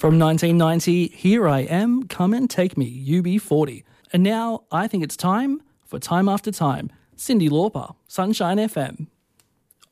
From 1990, Here I Am, Come and Take Me, UB40. And now I think it's time for Time After Time. Cyndi Lauper, Sunshine FM.